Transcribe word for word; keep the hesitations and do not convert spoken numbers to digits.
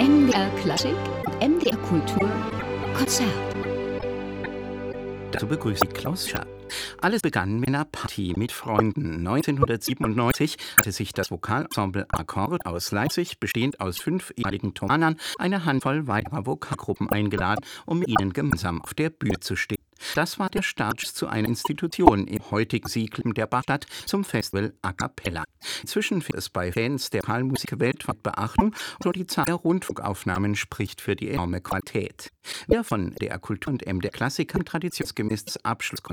M D R Klassik und M D R Kultur Konzert. Dazu begrüßt Sie Klaus Schaap. Alles begann mit einer Party mit Freunden. neunzehnhundertsiebenundneunzig hatte sich das Vokalensemble Akkord aus Leipzig, bestehend aus fünf ehemaligen Thomanern, eine Handvoll weiterer Vokalgruppen eingeladen, um mit ihnen gemeinsam auf der Bühne zu stehen. Das war der Start zu einer Institution im heutigen Siegel der Bachstadt zum Festival A Cappella. Inzwischen findet es bei Fans der Vokalmusik weltweit Beachtung und die Zahl der Rundfunkaufnahmen spricht für die enorme Qualität. Wir von der Kultur und M D R Klassik haben traditionsgemäß das Abschlusskonzert